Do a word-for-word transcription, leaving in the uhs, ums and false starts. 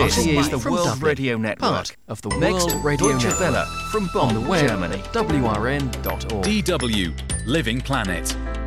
This is the from World Dublin, Radio Network. part of the Next, World Radio Deutsche Network. Welle from On Bonn, the web, Germany. W R N dot org. D W, Living Planet.